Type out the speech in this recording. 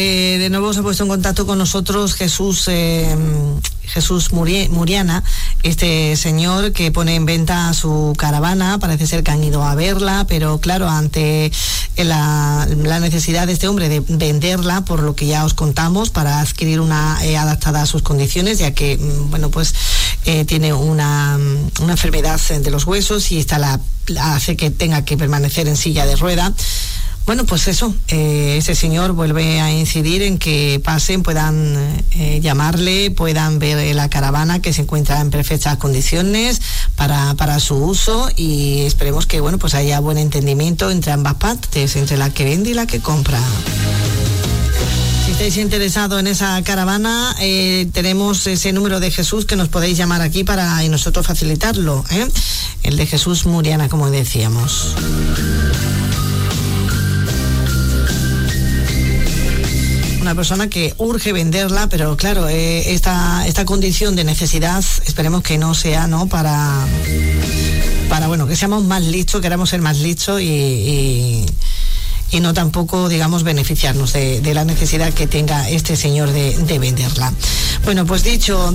De nuevo se ha puesto en contacto con nosotros Jesús Muriana, este señor que pone en venta su caravana. Parece ser que han ido a verla, pero claro, ante la necesidad de este hombre de venderla, por lo que ya os contamos, para adquirir una adaptada a sus condiciones, ya que tiene una enfermedad de los huesos y esta hace que tenga que permanecer en silla de rueda. Bueno, pues eso, ese señor vuelve a incidir en que pasen, puedan llamarle, puedan ver la caravana, que se encuentra en perfectas condiciones para su uso, y esperemos que pues haya buen entendimiento entre ambas partes, entre la que vende y la que compra. Si estáis interesados en esa caravana, tenemos ese número de Jesús que nos podéis llamar aquí y nosotros facilitarlo, el de Jesús Muriana, como decíamos. Una persona que urge venderla, pero claro, esta condición de necesidad, esperemos que no sea para que seamos más listos, queramos ser más listos y no tampoco, beneficiarnos de la necesidad que tenga este señor de venderla. Bueno, pues dicho